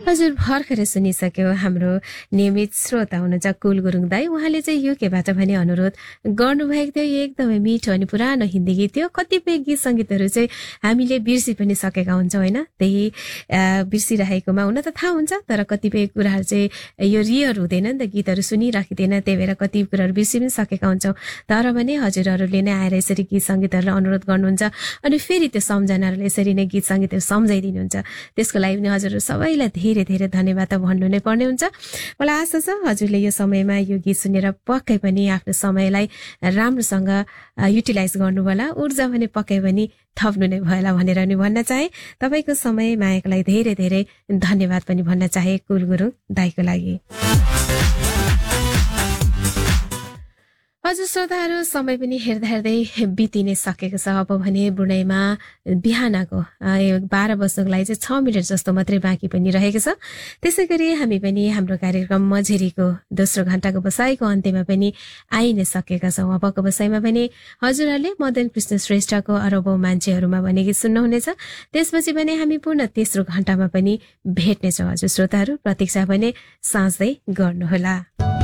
हजुर भर्खरै सुनिसक्यो हाम्रो नियमित श्रोता हुनुहुन्छ कुल गुरुङ दाई। उहाँले चाहिँ युकेबाट भने अनुरोध गर्नुभएको थियो। यो एकदमै मिठो अनि पुरानो हिन्दी गीत थियो। कतिपय गीत सङ्गीतहरू चाहिँ हामीले बिर्सि पनि सकेका हुन्छौँ होइन, त्यही बिर्सिरहेकोमा हुन त थाहा हुन्छ, तर कतिपय कुराहरू चाहिँ यो रियर हुँदैन नि त, गीतहरू सुनिराखिँदैन, त्यही भएर कति कुराहरू बिर्सि पनि सकेका हुन्छौँ। तर भने हजुरहरूले नै आएर यसरी गीत सङ्गीतहरूलाई अनुरोध गर्नुहुन्छ अनि फेरि त्यो सम्झनाहरूले यसरी नै गीत सङ्गीतहरू सम्झाइदिनुहुन्छ। त्यसको लागि पनि हजुरहरू सबैलाई धेरै धेरै धन्यवाद त भन्नु नै पर्ने हुन्छ। मलाई आशा छ हजुरले यो समयमा यो गीत सुनेर पक्कै पनि आफ्नो समयलाई राम्रोसँग युटिलाइज गर्नु होला। ऊर्जा भने पक्कै पनि थप्नु नै भएला भनेर नि भन्न चाहे। तपाईँको समय मायाको लागि धेरै धेरै धन्यवाद पनि भन्न चाहे कुल गुरुङ दाईको लागि। हजुर श्रोताहरू, समय पनि हेर्दा हेर्दै बितिनै सकेको छ। अब भने बुढाइमा बिहानको 12 बज्नुको लागि चाहिँ 6 मिनट जस्तो मात्रै बाँकी पनि रहेको छ। त्यसै गरी हामी पनि हाम्रो कार्यक्रम मझेरीको दोस्रो घण्टाको बसाइको अन्त्यमा पनि आइ नै सकेका छौँ। अबको बसाइमा पनि हजुरहरूले मदन कृष्ण श्रेष्ठको अरबौं मान्छेहरूमा भन्ने गीत सुन्नुहुनेछ। त्यसपछि भने हामी पुनः तेस्रो घण्टामा पनि भेट्नेछौँ। हजुर श्रोताहरू, प्रतीक्षा भने साँच्दै गर्नुहोला।